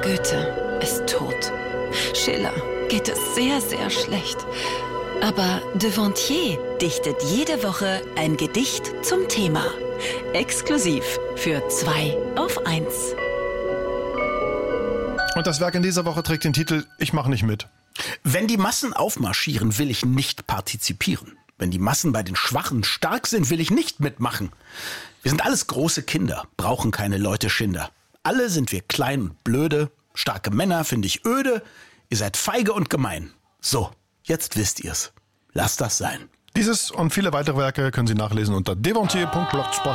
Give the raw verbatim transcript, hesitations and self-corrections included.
Goethe ist tot. Schiller geht es sehr, sehr schlecht. Aber Devontier dichtet jede Woche ein Gedicht zum Thema. Exklusiv für zwei auf eins. Und das Werk in dieser Woche trägt den Titel Ich mach nicht mit. Wenn die Massen aufmarschieren, will ich nicht partizipieren. Wenn die Massen bei den Schwachen stark sind, will ich nicht mitmachen. Wir sind alles große Kinder, brauchen keine Leute Schinder. Alle sind wir klein und blöde, starke Männer finde ich öde. Ihr seid feige und gemein. So, jetzt wisst ihr's. Lasst das sein. Dieses und viele weitere Werke können Sie nachlesen unter devontier punkt blogspot.